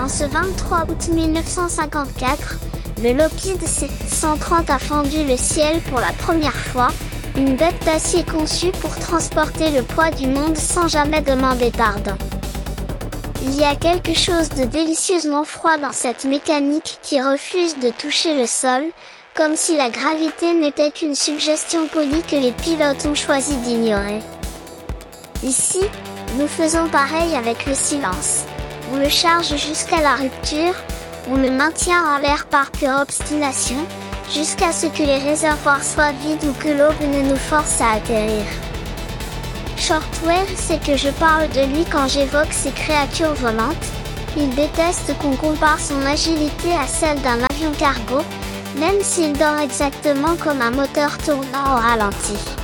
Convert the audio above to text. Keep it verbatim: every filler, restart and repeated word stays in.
ce vingt-trois août mille neuf cent cinquante-quatre, le Lockheed C cent trente a fendu le ciel pour la première fois, une bête d'acier conçue pour transporter le poids du monde sans jamais demander pardon. Il y a quelque chose de délicieusement froid dans cette mécanique qui refuse de toucher le sol, comme si la gravité n'était qu'une suggestion polie que les pilotes ont choisi d'ignorer. Ici, nous faisons pareil avec le silence. On le charge jusqu'à la rupture, on le maintient en l'air par pure obstination, jusqu'à ce que les réservoirs soient vides ou que l'aube ne nous force à atterrir. Shortwave sait que je parle de lui quand j'évoque ces créatures volantes. Il déteste qu'on compare son agilité à celle d'un avion cargo, même s'il dort exactement comme un moteur tournant au ralenti.